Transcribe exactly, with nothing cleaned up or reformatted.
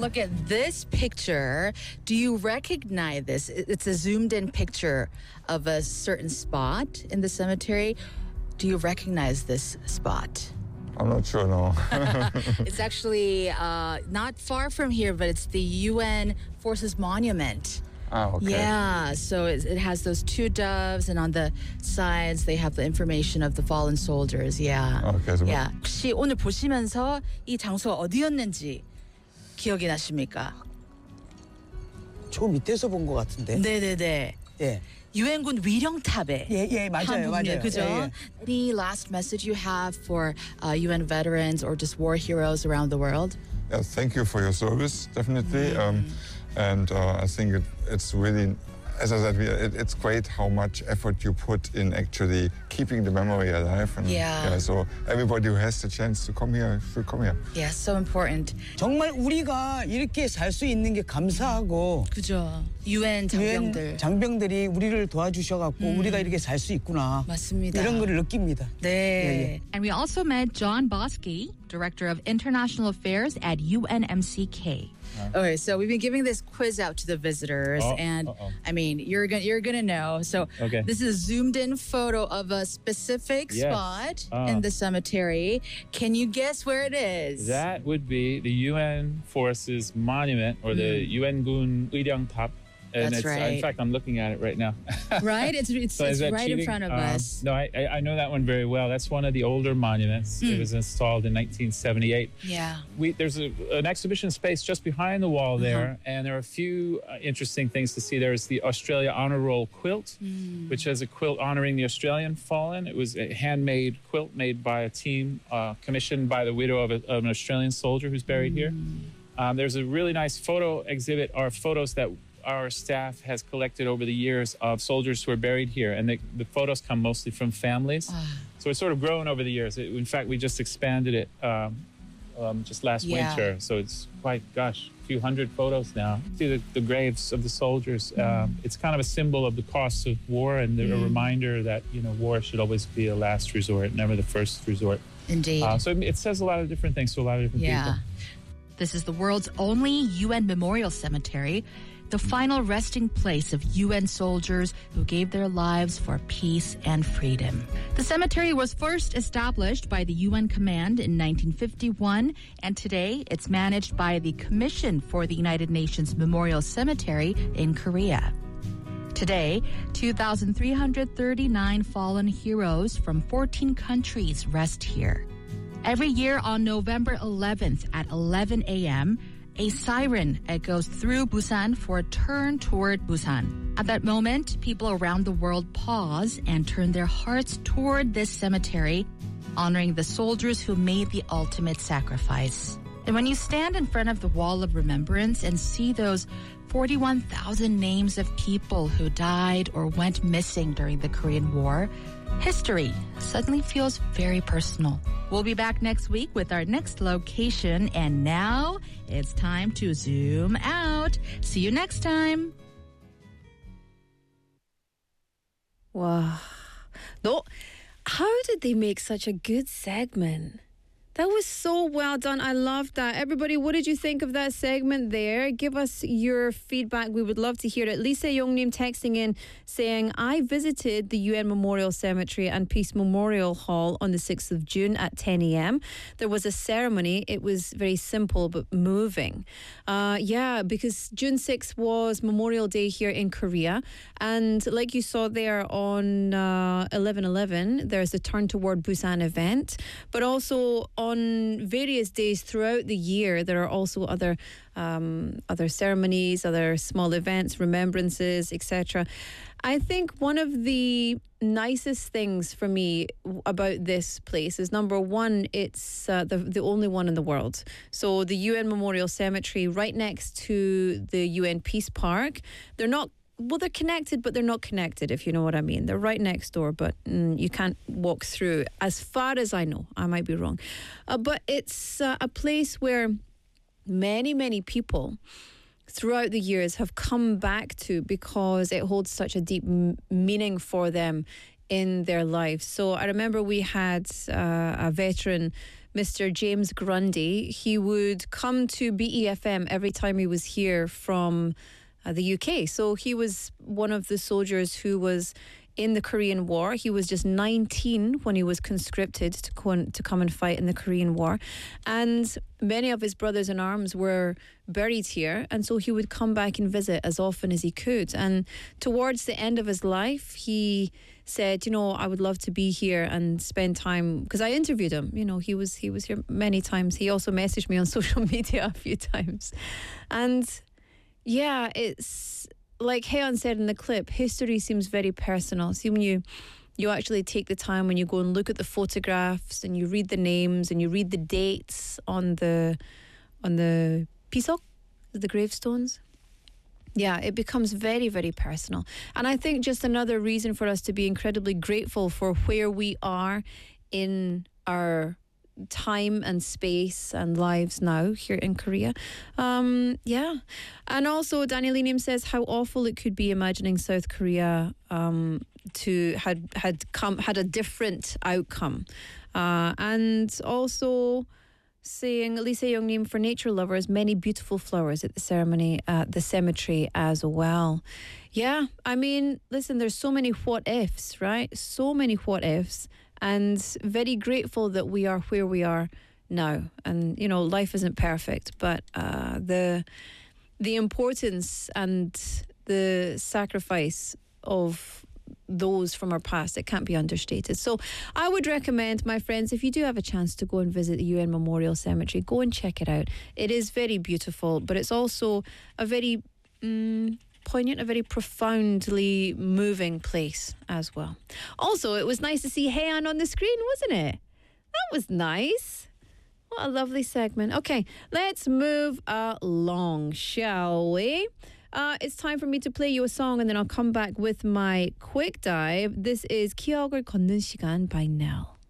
look at this picture. Do you recognize this? It's a zoomed-in picture of a certain spot in the cemetery. Do you recognize this spot? I'm not sure, no. It's actually uh, not far from here, but it's the U N Forces Monument. Ah, okay. Yeah, so it, it has those two doves, and on the sides they have the information of the fallen soldiers. Yeah. Okay, so yeah. 혹시 오늘 보시면서 이 장소가 어디였는지 기억이 나십니까? 저 밑에서 본 것 같은데. 네네네. 예. 유엔군 위령탑에. 예, 예, 맞아요, 맞아요. 그죠? 예, 예. Any last message you have for uh, U N veterans or just war heroes around the world? Yeah, thank you for your service, definitely. Um, and uh, I think it, it's really, as I said, we, it, it's great how much effort you put in actually keeping the memory alive. And Yeah. So everybody who has the chance to come here should come here. Yeah, so important. 정말 우리가 이렇게 살 수 있는 게 감사하고 그죠? 유엔 장병들. 유엔 장병들이 우리를 도와주셔갖고 우리가 이렇게 살 수 있구나. 맞습니다. 이런 걸 느낍니다. 네. 예, 예. And we also met John Bosky, Director of International Affairs at U N M C K. Okay, so we've been giving this quiz out to the visitors, Oh, and uh-oh. I mean, you're gonna you're gonna know. So Okay. this is a zoomed-in photo of a specific Yes. spot Ah. in the cemetery. Can you guess where it is? That would be the U N Forces Monument or the U N Gun Uiryangtap. And That's it's, right. In fact, I'm looking at it right now. Right? It's it's, So is it's that right in cheating? front of Um, us. No, I, I I know that one very well. That's one of the older monuments. It was installed in nineteen seventy-eight. Yeah. We, there's a, an exhibition space just behind the wall there, and there are a few uh, interesting things to see. There's the Australia Honor Roll quilt, which has a quilt honoring the Australian fallen. It was a handmade quilt made by a team uh, commissioned by the widow of, a, of an Australian soldier who's buried here. Um, there's a really nice photo exhibit, or photos that our staff has collected over the years of soldiers who are buried here, and the, the photos come mostly from families. So it's sort of grown over the years. It, in fact, we just expanded it um, um, just last Yeah. winter, so it's quite, gosh, a few hundred photos now. See the, the graves of the soldiers. Um, it's kind of a symbol of the costs of war, and a reminder that, you know, war should always be a last resort, never the first resort. Indeed. Uh, so it, it says a lot of different things to a lot of different yeah. people. This is the world's only U N memorial cemetery, the final resting place of U N soldiers who gave their lives for peace and freedom. The cemetery was first established by the U N Command in nineteen fifty-one, and today it's managed by the Commission for the United Nations Memorial Cemetery in Korea. Today, two thousand three hundred thirty-nine fallen heroes from fourteen countries rest here. Every year on November eleventh at eleven a.m., a siren echoes through Busan for a turn toward Busan. At that moment, people around the world pause and turn their hearts toward this cemetery, honoring the soldiers who made the ultimate sacrifice. And when you stand in front of the wall of remembrance and see those forty-one thousand names of people who died or went missing during the Korean War, history suddenly feels very personal. We'll be back next week with our next location, and now it's time to zoom out. See you next time. Wow. No, how did they make such a good segment? That was so well done. I loved that. Everybody, what did you think of that segment there? Give us your feedback. We would love to hear it. Lisa Youngnim texting in saying, I visited the U N Memorial Cemetery and Peace Memorial Hall on the sixth of June at ten a.m. There was a ceremony. It was very simple but moving. Uh, yeah, because June sixth was Memorial Day here in Korea. And like you saw there on uh, eleven eleven, there's the Turn Toward Busan event. But also on various days throughout the year, there are also other um, other ceremonies, other small events, remembrances, et cetera. I think one of the nicest things for me about this place is, number one, it's uh, the the only one in the world. So the U N Memorial Cemetery, right next to the U N Peace Park. They're not. Well, they're connected, but they're not connected, if you know what I mean. They're right next door, but mm, you can't walk through, as far as I know. I might be wrong. Uh, but it's uh, a place where many, many people throughout the years have come back to because it holds such a deep m- meaning for them in their lives. So I remember we had uh, a veteran Mister James Grundy. He would come to B E F M every time he was here from uh, the U K. So he was one of the soldiers who was in the Korean War. He was just nineteen when he was conscripted to, co- to come and fight in the Korean War. And many of his brothers in arms were buried here. And so he would come back and visit as often as he could. And towards the end of his life, he said, you know, I would love to be here and spend time, because I interviewed him. You know, he was he was here many times. He also messaged me on social media a few times. And yeah, it's like Haeyeon said in the clip, history seems very personal. See, when you you actually take the time, when you go and look at the photographs and you read the names and you read the dates on the on the pisok, the gravestones, yeah, it becomes very, very personal. And I think just another reason for us to be incredibly grateful for where we are in our time and space and lives now here in Korea. Um, yeah. And also Daniel Lim says how awful it could be imagining South Korea um, to had had come had a different outcome. Uh, and also saying, Lee Se-young Nim, for nature lovers, many beautiful flowers at the ceremony at the cemetery as well. Yeah, I mean, listen, there's so many what ifs, right? So many what ifs. And very grateful that we are where we are now. And, you know, life isn't perfect, but uh, the the importance and the sacrifice of those from our past, it can't be understated. So I would recommend, my friends, if you do have a chance to go and visit the U N Memorial Cemetery, go and check it out. It is very beautiful, but it's also a very Um, poignant, a very profoundly moving place as well. Also, it was nice to see Haeyeon on the screen, wasn't it? That was nice. What a lovely segment. Okay, let's move along, shall we? Uh, it's time for me to play you a song and then I'll come back with my quick dive. This is 기억을 걷는 시간 by Nell.